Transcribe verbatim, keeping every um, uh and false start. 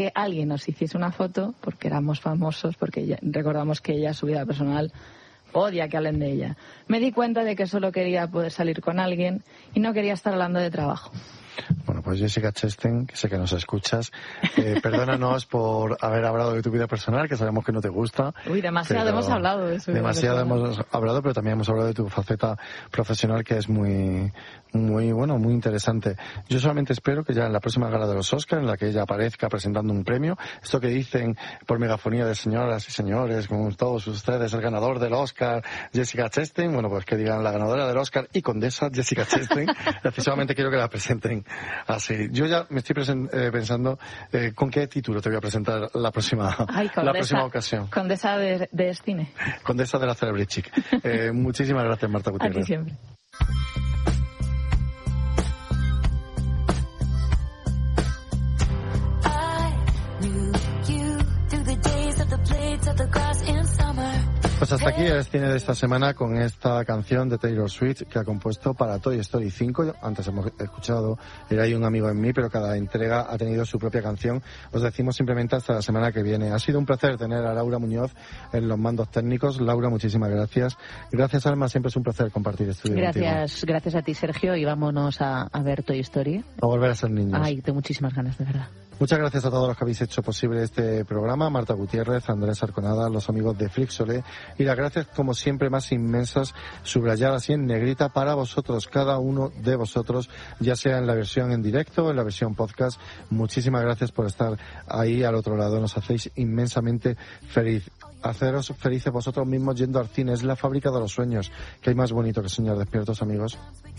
que alguien nos hiciese una foto, porque éramos famosos, porque ella, recordamos que ella, su vida personal, odia que hablen de ella. Me di cuenta de que solo quería poder salir con alguien y no quería estar hablando de trabajo. Bueno, pues Jessica Chastain, que sé que nos escuchas, eh, perdónanos por haber hablado de tu vida personal, que sabemos que no te gusta. Uy, demasiado hemos hablado de eso. Demasiado hemos hablado, pero también hemos hablado de tu faceta profesional, que es muy, muy, bueno, muy interesante. Yo solamente espero que ya en la próxima gala de los Oscars, en la que ella aparezca presentando un premio, esto que dicen por megafonía de señoras y señores, con todos ustedes, el ganador del Oscar, Jessica Chastain, bueno, pues que digan la ganadora del Oscar y condesa Jessica Chastain, precisamente quiero que la presenten así. Yo ya me estoy presen- eh, pensando eh, con qué título te voy a presentar la próxima, Ay, condesa, la próxima ocasión. Condesa de, de cine. Condesa de la Celebrity Chic. Eh, muchísimas gracias, Marta Gutiérrez. A ti siempre. Pues hasta aquí el cine de esta semana con esta canción de Taylor Swift que ha compuesto para Toy Story cinco. Antes hemos escuchado Era ahí un amigo en mí, pero cada entrega ha tenido su propia canción. Os decimos simplemente hasta la semana que viene. Ha sido un placer tener a Laura Muñoz en los mandos técnicos. Laura, muchísimas gracias. Gracias, Alma, siempre es un placer compartir estudio Gracias, contigo. gracias a ti, Sergio, y vámonos a, a ver Toy Story. A volver a ser niños. Ay, tengo muchísimas ganas, de verdad. Muchas gracias a todos los que habéis hecho posible este programa, Marta Gutiérrez, Andrés Arconada, los amigos de Flixolé, y las gracias como siempre más inmensas, subrayadas y en negrita para vosotros, cada uno de vosotros, ya sea en la versión en directo o en la versión podcast. Muchísimas gracias por estar ahí al otro lado, nos hacéis inmensamente feliz. Haceros felices vosotros mismos yendo al cine, es la fábrica de los sueños. ¿Qué hay más bonito que soñar despiertos, amigos?